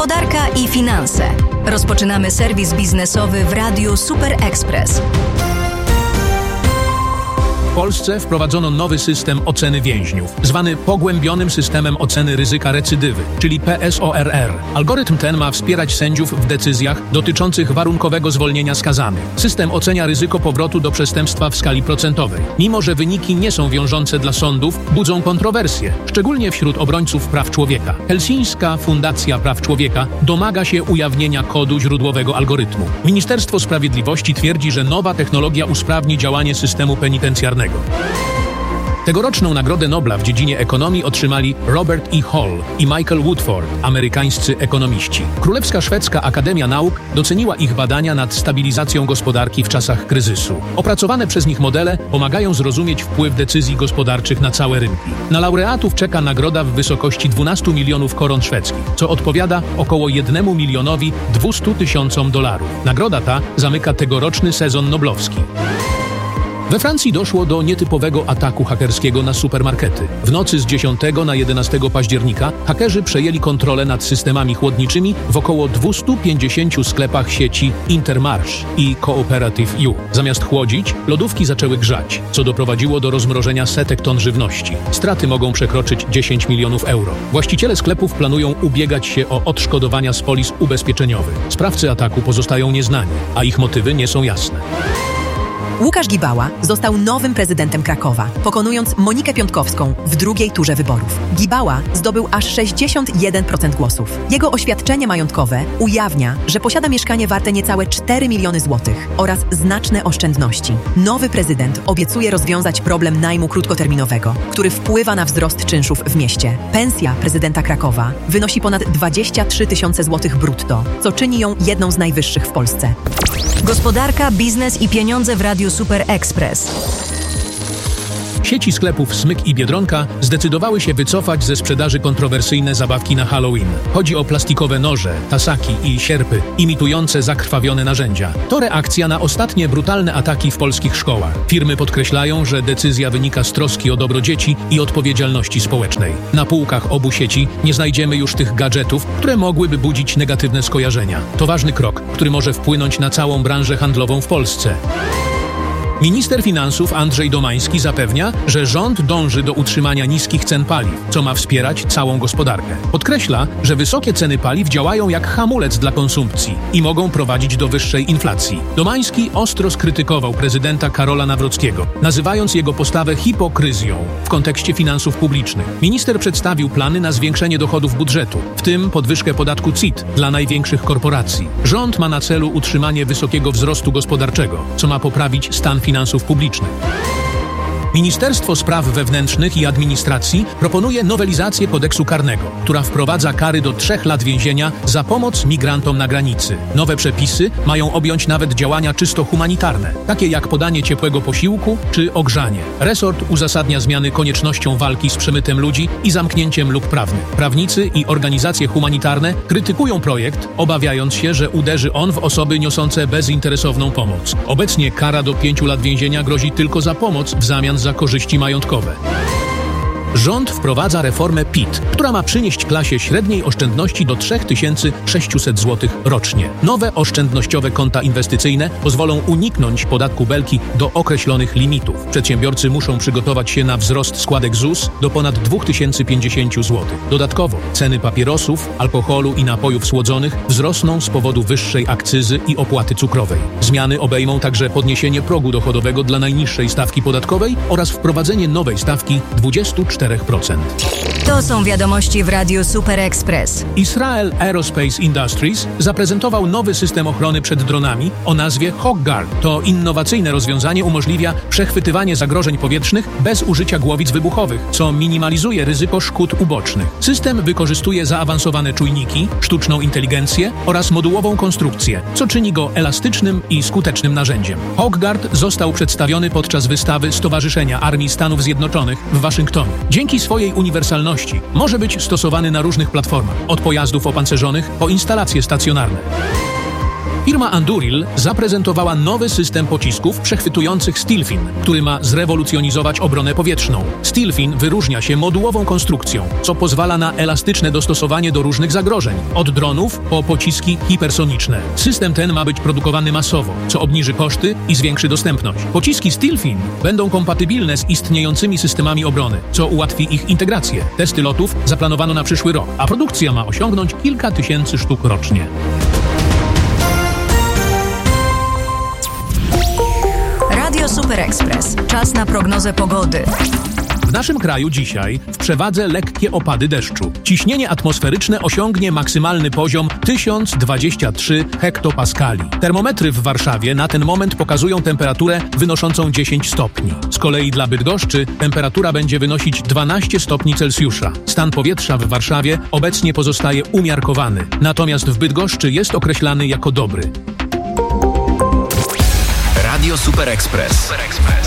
Gospodarka i finanse. Rozpoczynamy serwis biznesowy w Radiu Super Express. W Polsce wprowadzono nowy system oceny więźniów, zwany pogłębionym systemem oceny ryzyka recydywy, czyli PSORR. Algorytm ten ma wspierać sędziów w decyzjach dotyczących warunkowego zwolnienia skazanych. System ocenia ryzyko powrotu do przestępstwa w skali procentowej. Mimo że wyniki nie są wiążące dla sądów, budzą kontrowersje, szczególnie wśród obrońców praw człowieka. Helsińska Fundacja Praw Człowieka domaga się ujawnienia kodu źródłowego algorytmu. Ministerstwo Sprawiedliwości twierdzi, że nowa technologia usprawni działanie systemu penitencjarnego. Tegoroczną Nagrodę Nobla w dziedzinie ekonomii otrzymali Robert E. Hall i Michael Woodford, amerykańscy ekonomiści. Królewska Szwedzka Akademia Nauk doceniła ich badania nad stabilizacją gospodarki w czasach kryzysu. Opracowane przez nich modele pomagają zrozumieć wpływ decyzji gospodarczych na całe rynki. Na laureatów czeka nagroda w wysokości 12 milionów koron szwedzkich, co odpowiada około 1 milionowi 200 tysiącom dolarów. Nagroda ta zamyka tegoroczny sezon noblowski. We Francji doszło do nietypowego ataku hakerskiego na supermarkety. W nocy z 10 na 11 października hakerzy przejęli kontrolę nad systemami chłodniczymi w około 250 sklepach sieci Intermarché i Cooperative U. Zamiast chłodzić, lodówki zaczęły grzać, co doprowadziło do rozmrożenia setek ton żywności. Straty mogą przekroczyć 10 milionów euro. Właściciele sklepów planują ubiegać się o odszkodowania z polis ubezpieczeniowych. Sprawcy ataku pozostają nieznani, a ich motywy nie są jasne. Łukasz Gibała został nowym prezydentem Krakowa, pokonując Monikę Piątkowską w drugiej turze wyborów. Gibała zdobył aż 61% głosów. Jego oświadczenie majątkowe ujawnia, że posiada mieszkanie warte niecałe 4 miliony złotych oraz znaczne oszczędności. Nowy prezydent obiecuje rozwiązać problem najmu krótkoterminowego, który wpływa na wzrost czynszów w mieście. Pensja prezydenta Krakowa wynosi ponad 23 tysiące złotych brutto, co czyni ją jedną z najwyższych w Polsce. Gospodarka, biznes i pieniądze w Radiu Super Express. Sieci sklepów Smyk i Biedronka zdecydowały się wycofać ze sprzedaży kontrowersyjne zabawki na Halloween. Chodzi o plastikowe noże, tasaki i sierpy imitujące zakrwawione narzędzia. To reakcja na ostatnie brutalne ataki w polskich szkołach. Firmy podkreślają, że decyzja wynika z troski o dobro dzieci i odpowiedzialności społecznej. Na półkach obu sieci nie znajdziemy już tych gadżetów, które mogłyby budzić negatywne skojarzenia. To ważny krok, który może wpłynąć na całą branżę handlową w Polsce. Minister finansów Andrzej Domański zapewnia, że rząd dąży do utrzymania niskich cen paliw, co ma wspierać całą gospodarkę. Podkreśla, że wysokie ceny paliw działają jak hamulec dla konsumpcji i mogą prowadzić do wyższej inflacji. Domański ostro skrytykował prezydenta Karola Nawrockiego, nazywając jego postawę hipokryzją w kontekście finansów publicznych. Minister przedstawił plany na zwiększenie dochodów budżetu, w tym podwyżkę podatku CIT dla największych korporacji. Rząd ma na celu utrzymanie wysokiego wzrostu gospodarczego, co ma poprawić stan finansów publicznych. Ministerstwo Spraw Wewnętrznych i Administracji proponuje nowelizację kodeksu karnego, która wprowadza kary do 3 lat więzienia za pomoc migrantom na granicy. Nowe przepisy mają objąć nawet działania czysto humanitarne, takie jak podanie ciepłego posiłku czy ogrzanie. Resort uzasadnia zmiany koniecznością walki z przemytem ludzi i zamknięciem luk prawnych. Prawnicy i organizacje humanitarne krytykują projekt, obawiając się, że uderzy on w osoby niosące bezinteresowną pomoc. Obecnie kara do 5 lat więzienia grozi tylko za pomoc w zamian za korzyści majątkowe. Rząd wprowadza reformę PIT, która ma przynieść klasie średniej oszczędności do 3600 zł rocznie. Nowe oszczędnościowe konta inwestycyjne pozwolą uniknąć podatku Belki do określonych limitów. Przedsiębiorcy muszą przygotować się na wzrost składek ZUS do ponad 2050 zł. Dodatkowo ceny papierosów, alkoholu i napojów słodzonych wzrosną z powodu wyższej akcyzy i opłaty cukrowej. Zmiany obejmą także podniesienie progu dochodowego dla najniższej stawki podatkowej oraz wprowadzenie nowej stawki 24%. To są wiadomości w Radiu Super Express. Israel Aerospace Industries zaprezentował nowy system ochrony przed dronami o nazwie Hawk Guard. To innowacyjne rozwiązanie umożliwia przechwytywanie zagrożeń powietrznych bez użycia głowic wybuchowych, co minimalizuje ryzyko szkód ubocznych. System wykorzystuje zaawansowane czujniki, sztuczną inteligencję oraz modułową konstrukcję, co czyni go elastycznym i skutecznym narzędziem. Hawk Guard został przedstawiony podczas wystawy Stowarzyszenia Armii Stanów Zjednoczonych w Waszyngtonie. Dzięki swojej uniwersalności może być stosowany na różnych platformach, od pojazdów opancerzonych po instalacje stacjonarne. Firma Anduril zaprezentowała nowy system pocisków przechwytujących Stilfin, który ma zrewolucjonizować obronę powietrzną. Stilfin wyróżnia się modułową konstrukcją, co pozwala na elastyczne dostosowanie do różnych zagrożeń, od dronów po pociski hipersoniczne. System ten ma być produkowany masowo, co obniży koszty i zwiększy dostępność. Pociski Stilfin będą kompatybilne z istniejącymi systemami obrony, co ułatwi ich integrację. Testy lotów zaplanowano na przyszły rok, a produkcja ma osiągnąć kilka tysięcy sztuk rocznie. Radio Super Express. Czas na prognozę pogody. W naszym kraju dzisiaj w przewadze lekkie opady deszczu. Ciśnienie atmosferyczne osiągnie maksymalny poziom 1023 hektopaskali. Termometry w Warszawie na ten moment pokazują temperaturę wynoszącą 10 stopni. Z kolei dla Bydgoszczy temperatura będzie wynosić 12 stopni Celsjusza. Stan powietrza w Warszawie obecnie pozostaje umiarkowany, natomiast w Bydgoszczy jest określany jako dobry. Radio Super Express.